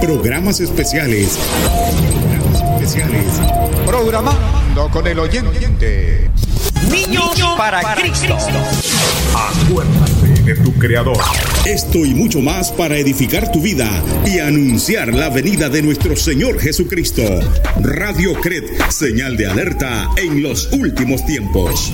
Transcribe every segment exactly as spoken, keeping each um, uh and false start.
Programas especiales. Programas especiales. Programando con el oyente. Niños para Cristo. Acuérdate de tu Creador. Esto y mucho más para edificar tu vida y anunciar la venida de nuestro Señor Jesucristo. Radio C R E D, señal de alerta en los últimos tiempos.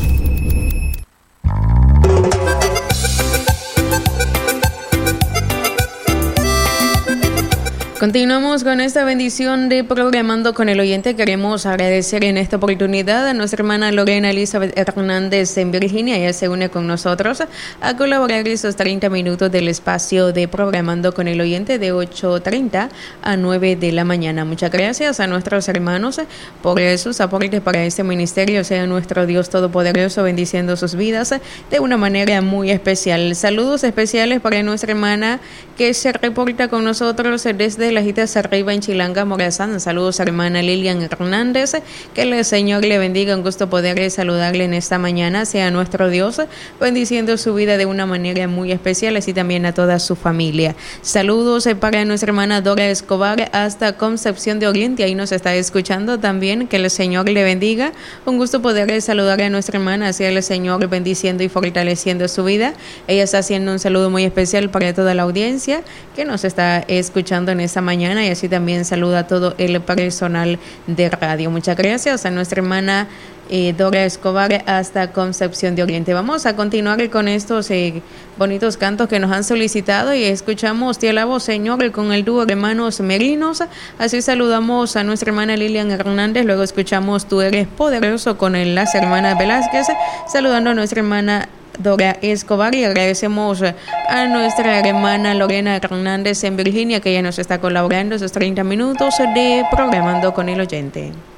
Continuamos con esta bendición de Programando con el Oyente. Queremos agradecer en esta oportunidad a nuestra hermana Lorena Elizabeth Hernández en Virginia. Ella se une con nosotros a colaborar estos treinta minutos del espacio de Programando con el Oyente de ocho treinta a nueve de la mañana. Muchas gracias a nuestros hermanos por sus aportes para este ministerio. Sea nuestro Dios Todopoderoso bendiciendo sus vidas de una manera muy especial. Saludos especiales para nuestra hermana que se reporta con nosotros desde las Islas Arriba en Chilanga, Morazán. Saludos a hermana Lilian Hernández, que el Señor le bendiga, un gusto poder saludarle en esta mañana, sea nuestro Dios bendiciendo su vida de una manera muy especial, así también a toda su familia. Saludos para nuestra hermana Dora Escobar hasta Concepción de Oriente, ahí nos está escuchando también, que el Señor le bendiga, un gusto poder saludar a nuestra hermana, sea el Señor bendiciendo y fortaleciendo su vida. Ella está haciendo un saludo muy especial para toda la audiencia que nos está escuchando en esta mañana, y así también saluda a todo el personal de radio. Muchas gracias a nuestra hermana eh, Dora Escobar hasta Concepción de Oriente. Vamos a continuar con estos eh, bonitos cantos que nos han solicitado y escuchamos Te alabo Señor con el dúo Hermanos Merinos. Así saludamos a nuestra hermana Lilian Hernández, luego escuchamos Tú eres poderoso con el, las hermanas Velázquez, saludando a nuestra hermana Dora Escobar, y agradecemos a nuestra hermana Lorena Hernández en Virginia, que ella nos está colaborando esos treinta minutos de Programando con el Oyente.